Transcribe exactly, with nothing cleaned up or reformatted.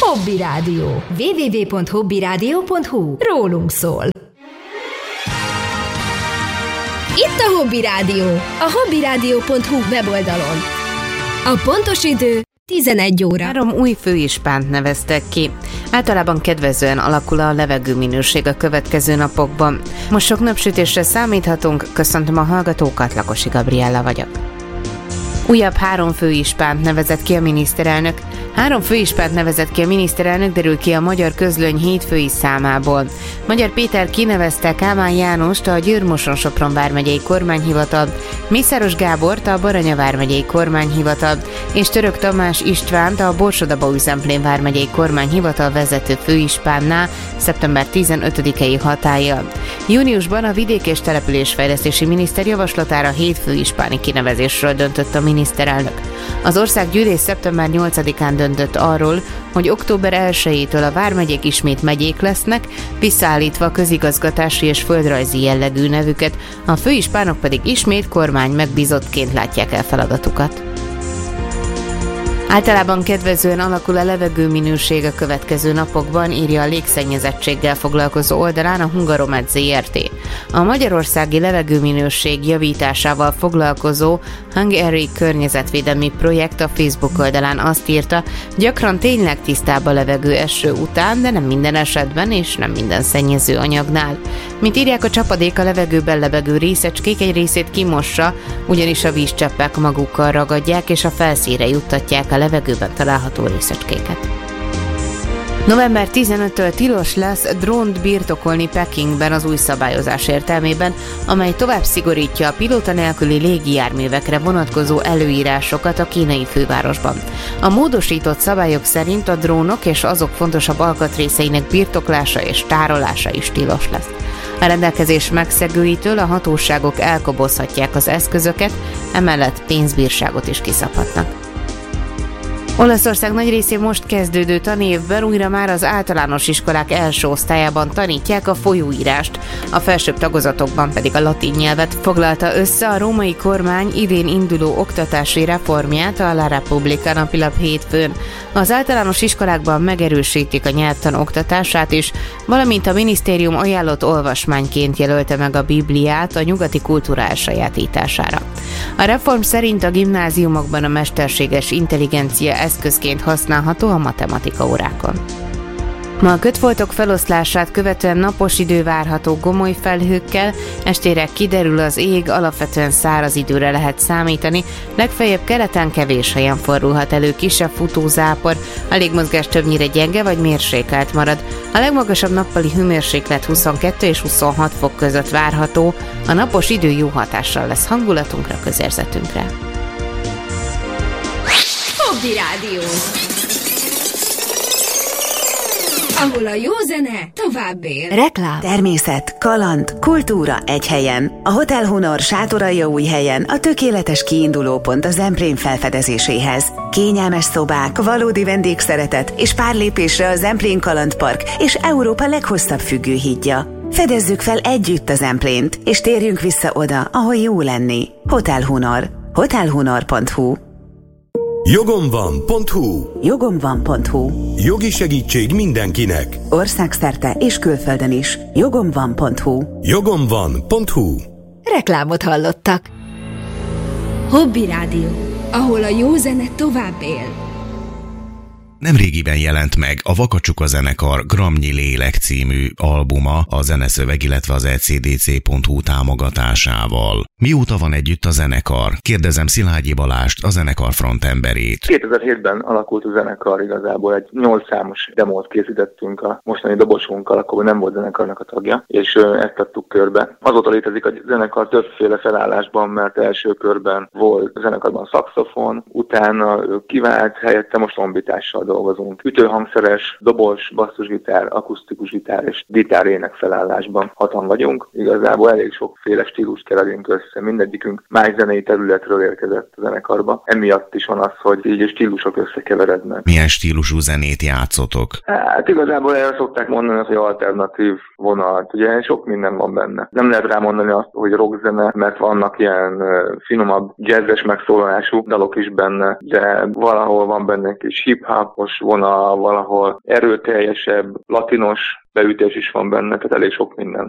Hobby Rádió. double-u double-u double-u pont hobby rádió pont hu. Rólunk szól. Itt a Hobby Rádió, a hobby rádió pont hu weboldalon. A pontos idő tizenegy óra. Három új főispánt neveztek ki. Általában kedvezően alakul a levegőminőség a következő napokban. Most sok napsütésre számíthatunk, köszöntöm a hallgatókat, Lakosi Gabriella vagyok. Újabb három főispánt nevezett ki a miniszterelnök. Három főispánt nevezett ki a miniszterelnök, derül ki a Magyar Közlöny hétfői számából. Magyar Péter kinevezte Kálmán Jánost a Győr-Moson-Sopron vármegyei kormányhivatal, Mészáros Gábort a Baranya vármegyei kormányhivatal, és Török Tamás Istvánt a Borsod-Abaúj-Zemplén vármegyei kormányhivatal vezető főispánná szeptember tizenötödikei hatállyal. Júniusban a Vidék- és Településfejlesztési Miniszter javaslatára hét főispáni kinevezésről döntött a miniszterelnök. Az országgyűlés szeptember nyolcadikán döntött arról, hogy október elsejétől a vármegyék ismét megyék lesznek, visszaállítva a közigazgatási és földrajzi jellegű nevüket, a főispánok pedig ismét kormány megbízottként látják el feladatukat. Általában kedvezően alakul a levegőminőség a következő napokban, írja a légszennyezettséggel foglalkozó oldalán a Hungaromed zé er té. A magyarországi levegőminőség javításával foglalkozó Hungary környezetvédelmi projekt a Facebook oldalán azt írta, gyakran tényleg tisztább a levegő eső után, de nem minden esetben és nem minden szennyező anyagnál. Mint írják, a csapadék a levegőben lebegő részecskék egy részét kimossa, ugyanis a vízcseppek magukkal ragadják és a felszínre juttatják a levegőben található részecskéket. november tizenötödikétől tilos lesz drónt birtokolni Pekingben az új szabályozás értelmében, amely tovább szigorítja a pilóta nélküli légijárművekre vonatkozó előírásokat a kínai fővárosban. A módosított szabályok szerint a drónok és azok fontosabb alkatrészeinek birtoklása és tárolása is tilos lesz. A rendelkezés megszegőitől a hatóságok elkobozhatják az eszközöket, emellett pénzbírságot is kiszabhatnak. Olaszország nagy részén most kezdődő tanévben újra már az általános iskolák első osztályában tanítják a folyóírást, a felsőbb tagozatokban pedig a latin nyelvet, foglalta össze a római kormány idén induló oktatási reformját a La Repubblica napilap hétfőn. Az általános iskolákban megerősítik a nyelvtan oktatását is, valamint a minisztérium ajánlott olvasmányként jelölte meg a Bibliát a nyugati kultúra elsajátítására. A reform szerint a gimnáziumokban a mesterséges intelligencia eszközként használható a matematika órákon. Ma a kötfoltok feloszlását követően napos idő várható gomoly felhőkkel, estére kiderül az ég, alapvetően száraz időre lehet számítani, legfeljebb keleten kevés helyen fordulhat elő kisebb futózápor, a légmozgás többnyire gyenge vagy mérsékelt marad. A legmagasabb nappali hőmérséklet huszonkettő és huszonhat fok között várható, a napos idő jó hatással lesz hangulatunkra, közérzetünkre. Hobby Rádió, ahol a jó zene tovább él. Reklám. Természet, kaland, kultúra egy helyen. A Hotel Honor Sátoraljaújhelyen a tökéletes kiinduló pont a Zemplén felfedezéséhez. Kényelmes szobák, valódi vendégszeretet és pár lépésre a Zemplén Kalandpark és Európa leghosszabb függőhídja. Fedezzük fel együtt a Zemplént, és térjünk vissza oda, ahol jó lenni. Hotel Honor. hotel honor pont hu. Jogomvan.hu. Jogomvan.hu. Jogi segítség mindenkinek. Országszerte és külföldön is. Jogomvan.hu. Jogomvan.hu. Reklámot hallottak. Hobby Rádió, ahol a jó zene tovább él. Nemrégiben jelent meg a Vakacsuka zenekar Gramnyi Lélek című albuma a zeneszöveg, illetve az e cé dé cé pont hu támogatásával. Mióta van együtt a zenekar? Kérdezem Szilágyi Balást, a zenekar frontemberét. kétezer-hétben alakult a zenekar, igazából egy nyolc számos demót készítettünk a mostani dobosunkkal, akkor nem volt zenekarnak a tagja, és ezt adtuk körbe. Azóta létezik a zenekar többféle felállásban, mert első körben volt a zenekarban szaxofon, utána kivált, helyette most trombitással dolgozunk. Ütőhangszeres, dobos, basszusgitár, akusztikus gitár és gitárének felállásban hatan vagyunk. Igazából elég sokféle stílust keverünk össze, mindegyikünk más zenei területről érkezett a zenekarba. Emiatt is van az, hogy így a stílusok összekeverednek. Milyen stílusú zenét játszotok? Hát igazából el szokták mondani, hogy alternatív vonalt. Ugye sok minden van benne. Nem lehet rámondani azt, hogy rockzene, mert vannak ilyen finomabb jazzes megszólalású dalok is benne, de valahol van benne kis hip-hop, rockos vonal, valahol erőteljesebb, latinos beütés is van benne, tehát elég sok minden.